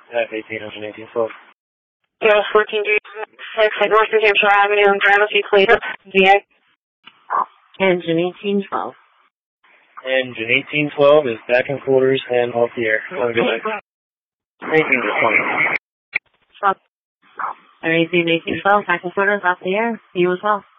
F181812. Yes, 1436 at North New Hampshire Avenue in Gramercy, Cleveland, VA. Engine 1812. Engine 1812 is back in quarters and off the air. Have a good night. 1820. 1812, back in quarters, off the air. You as well.